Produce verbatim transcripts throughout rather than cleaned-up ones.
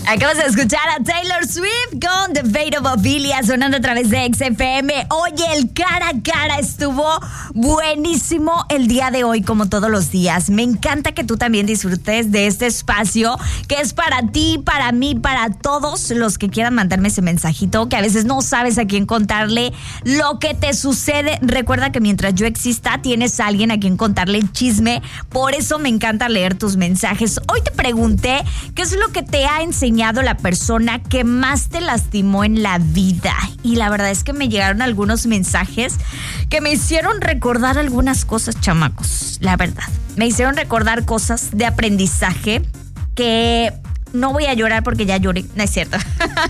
Acabas de escuchar a Taylor Swift con The Fate of Ophelia sonando a través de X F M. Oye, el cara a cara estuvo buenísimo el día de hoy, como todos los días. Me encanta que tú también disfrutes de este espacio que es para ti, para mí, para todos los que quieran mandarme ese mensajito, que a veces no sabes a quién contarle lo que te sucede. Recuerda que mientras yo exista, tienes a alguien a quien contarle el chisme. Por eso me encanta leer tus mensajes. Hoy te pregunté qué es lo que te ha enseñado la persona que más te lastimó en la vida. Y la verdad es que me llegaron algunos mensajes que me hicieron recordar algunas cosas, chamacos. La verdad, me hicieron recordar cosas de aprendizaje que no voy a llorar porque ya lloré, no es cierto.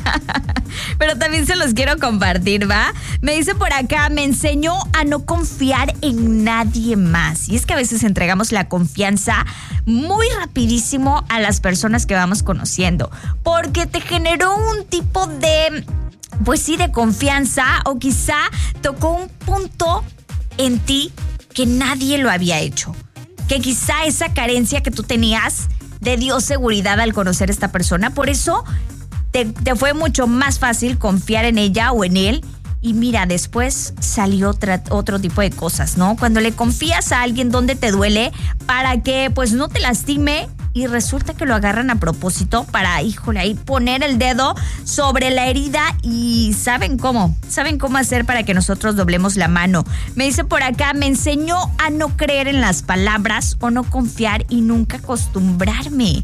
Pero también se los quiero compartir, ¿va? Me dice por acá, me enseñó a no confiar en nadie más. Y es que a veces entregamos la confianza muy rapidísimo a las personas que vamos conociendo, porque te generó un tipo de, pues sí, de confianza, o quizá tocó un punto en ti que nadie lo había hecho. Que quizá esa carencia que tú tenías te dio seguridad al conocer a esta persona. Por eso te, te fue mucho más fácil confiar en ella o en él. Y mira, después salió otra, otro tipo de cosas, ¿no? Cuando le confías a alguien donde te duele para que pues no te lastime, y resulta que lo agarran a propósito para, híjole, ahí poner el dedo sobre la herida. Y ¿saben cómo? ¿Saben cómo hacer para que nosotros doblemos la mano? Me dice por acá, me enseñó a no creer en las palabras o no confiar y nunca acostumbrarme.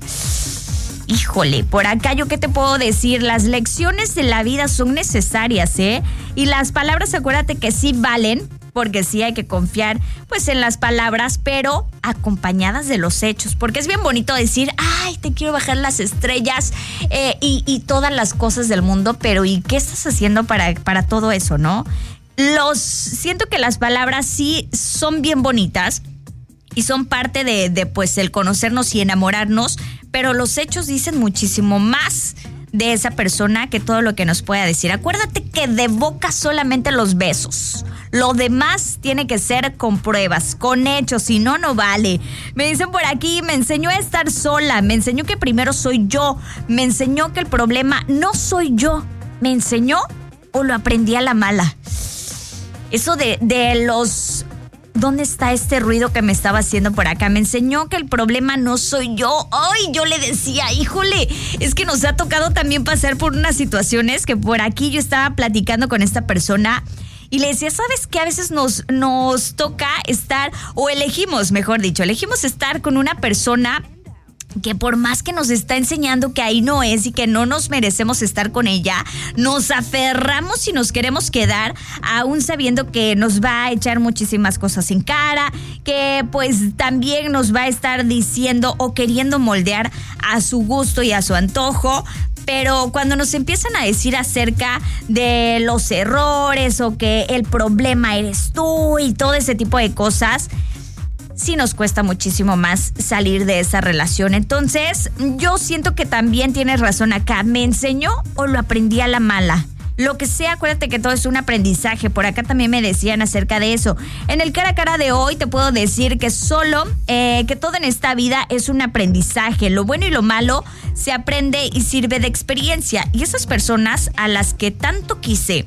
Híjole, por acá yo qué te puedo decir, las lecciones de la vida son necesarias, ¿eh? Y las palabras, acuérdate que sí valen, porque sí hay que confiar pues en las palabras, pero acompañadas de los hechos, porque es bien bonito decir, ay, te quiero bajar las estrellas eh, y, y todas las cosas del mundo, pero ¿y qué estás haciendo para, para todo eso, no? Los, siento que las palabras sí son bien bonitas y son parte de, de pues el conocernos y enamorarnos, pero los hechos dicen muchísimo más de esa persona que todo lo que nos pueda decir. Acuérdate que de boca solamente los besos. Lo demás tiene que ser con pruebas, con hechos, si no, no vale. Me dicen por aquí, me enseñó a estar sola, me enseñó que primero soy yo, me enseñó que el problema no soy yo, me enseñó o lo aprendí a la mala. Eso de, de los... ¿Dónde está este ruido que me estaba haciendo por acá? Me enseñó que el problema no soy yo. ¡Ay! Yo le decía, híjole, es que nos ha tocado también pasar por unas situaciones que por aquí yo estaba platicando con esta persona y le decía, ¿sabes qué? A veces nos, nos toca estar, o elegimos, mejor dicho, elegimos estar con una persona que por más que nos está enseñando que ahí no es y que no nos merecemos estar con ella, nos aferramos y nos queremos quedar, aún sabiendo que nos va a echar muchísimas cosas en cara, que pues también nos va a estar diciendo o queriendo moldear a su gusto y a su antojo. Pero cuando nos empiezan a decir acerca de los errores o que el problema eres tú y todo ese tipo de cosas, sí nos cuesta muchísimo más salir de esa relación. Entonces, yo siento que también tienes razón acá. ¿Me enseñó o lo aprendí a la mala? Lo que sea, acuérdate que todo es un aprendizaje. Por acá también me decían acerca de eso. En el cara a cara de hoy te puedo decir que solo, eh, que todo en esta vida es un aprendizaje. Lo bueno y lo malo se aprende y sirve de experiencia. Y esas personas a las que tanto quise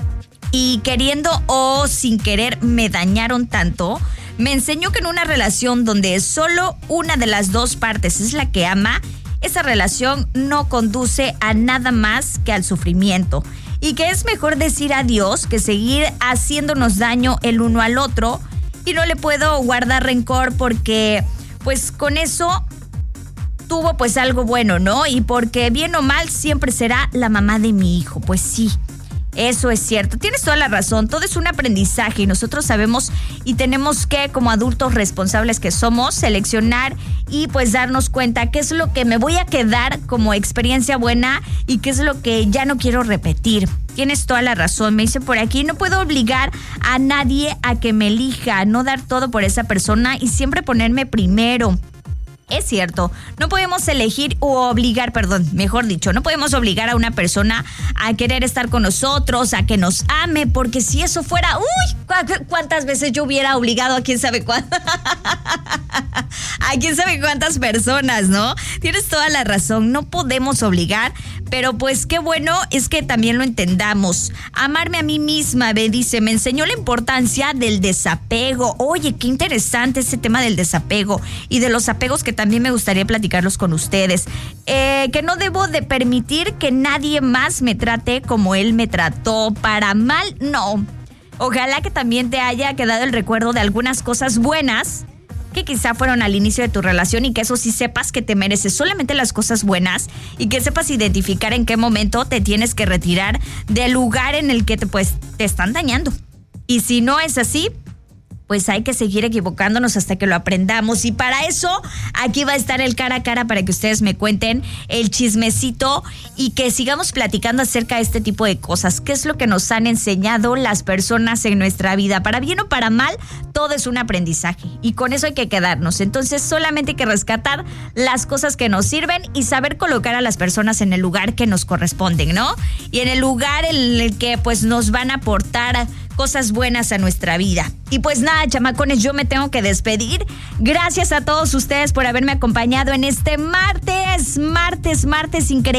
y queriendo o sin querer me dañaron tanto, me enseñó que en una relación donde solo una de las dos partes es la que ama, esa relación no conduce a nada más que al sufrimiento. Y que es mejor decir adiós que seguir haciéndonos daño el uno al otro. Y no le puedo guardar rencor porque pues con eso tuvo pues algo bueno, ¿no? Y porque bien o mal siempre será la mamá de mi hijo. Pues sí. Eso es cierto, tienes toda la razón, todo es un aprendizaje y nosotros sabemos y tenemos que, como adultos responsables que somos, seleccionar y pues darnos cuenta qué es lo que me voy a quedar como experiencia buena y qué es lo que ya no quiero repetir. Tienes toda la razón, me dice por aquí, no puedo obligar a nadie a que me elija, no dar todo por esa persona y siempre ponerme primero. Es cierto, no podemos elegir o obligar, perdón, mejor dicho, no podemos obligar a una persona a querer estar con nosotros, a que nos ame, porque si eso fuera, uy, ¿cu- cuántas veces yo hubiera obligado a quién sabe cuántas, a quién sabe cuántas personas, ¿no? Tienes toda la razón, no podemos obligar, pero pues qué bueno es que también lo entendamos. Amarme a mí misma, me dice, me enseñó la importancia del desapego. Oye, qué interesante ese tema del desapego y de los apegos que también me gustaría platicarlos con ustedes. Eh, que no debo de permitir que nadie más me trate como él me trató. Para mal, no. Ojalá que también te haya quedado el recuerdo de algunas cosas buenas que quizá fueron al inicio de tu relación y que eso sí sepas que te mereces solamente las cosas buenas y que sepas identificar en qué momento te tienes que retirar del lugar en el que te, pues, te están dañando. Y si no es así, pues hay que seguir equivocándonos hasta que lo aprendamos. Y para eso, aquí va a estar el cara a cara para que ustedes me cuenten el chismecito y que sigamos platicando acerca de este tipo de cosas. ¿Qué es lo que nos han enseñado las personas en nuestra vida? Para bien o para mal, todo es un aprendizaje. Y con eso hay que quedarnos. Entonces, solamente hay que rescatar las cosas que nos sirven y saber colocar a las personas en el lugar que nos corresponden, ¿no? Y en el lugar en el que, pues, nos van a aportar cosas buenas a nuestra vida. Y pues nada, chamacones, yo me tengo que despedir. Gracias a todos ustedes por haberme acompañado en este martes, martes, martes increíble.